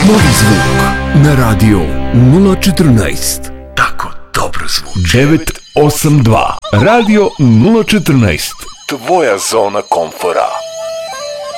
Novi zvuk na radio 014. Tako dobro zvuči. 982. Radio 014. Tvoja zona komfora.